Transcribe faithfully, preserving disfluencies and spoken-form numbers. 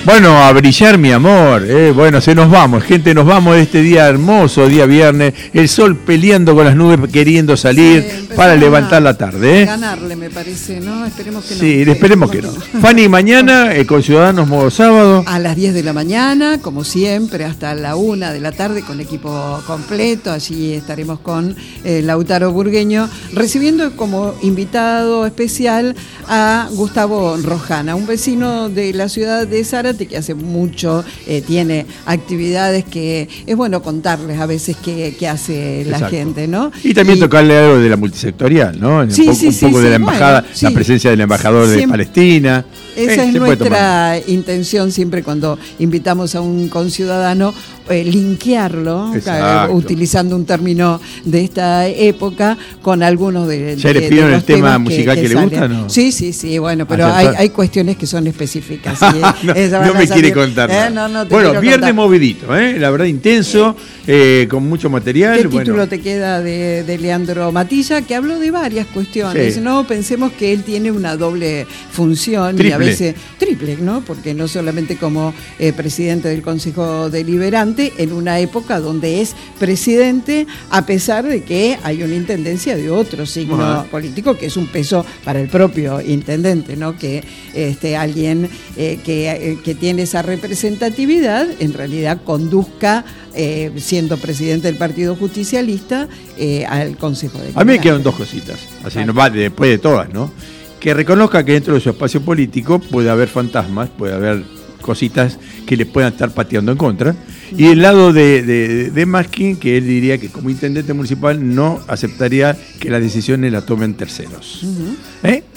Bueno, a brillar, mi amor. Eh. Bueno, se nos vamos, gente, nos vamos de este día hermoso, día viernes. El sol peleando con las nubes, queriendo salir sí, para levantar la tarde. ¿eh? Ganarle, me parece, ¿no? Esperemos que no. Sí, esperemos que no. Fanny, mañana eh, con Ciudadanos Modo Sábado. A las diez de la mañana, como siempre, hasta la una de la tarde con equipo completo. Allí estaremos con eh, Lautaro Burgueño, recibiendo como invitado especial a Gustavo Rojana, un vecino de la ciudad de Zárate que hace mucho eh, tiene actividades que es bueno contarles a veces qué, qué hace la Exacto. gente, ¿no? Y también y, tocarle algo de la multisectorial, ¿no? Sí, un poco, sí, un poco sí, de la sí, embajada, bueno, la sí. presencia del embajador siempre, de Palestina. Esa eh, es nuestra intención siempre cuando invitamos a un conciudadano, eh, linkearlo, eh, utilizando un término de esta época, con algunos de, ¿Ya de, le pidieron de el tema musical que, que, que le salen. gusta, no? Sí, sí, sí, bueno, pero hay, hay cuestiones que son específicas. ¿sí? no no me quiere contar ¿Eh? no, no te Bueno, viernes contar. movidito, ¿eh? La verdad intenso, eh, con mucho material. ¿Qué bueno. título te queda de, de Leandro Matilla? Que habló de varias cuestiones, sí. ¿no? Pensemos que él tiene una doble función triple. y a veces triple, ¿no? Porque no solamente como eh, presidente del Consejo Deliberante, en una época donde es presidente, a pesar de que hay una intendencia de otro signo uh-huh. político, que es un peso para el propio intendente, ¿no? Que este, alguien eh, que, eh, que tiene esa representatividad, en realidad conduzca, eh, siendo presidente del Partido Justicialista, eh, al Consejo Deliberante. A mí me quedan dos cositas, así claro. no va después de todas, ¿no? Que reconozca que dentro de su espacio político puede haber fantasmas, puede haber cositas que le puedan estar pateando en contra. Y el lado de, de, de Maskin, que él diría que como intendente municipal no aceptaría que las decisiones las tomen terceros. Uh-huh. ¿Eh?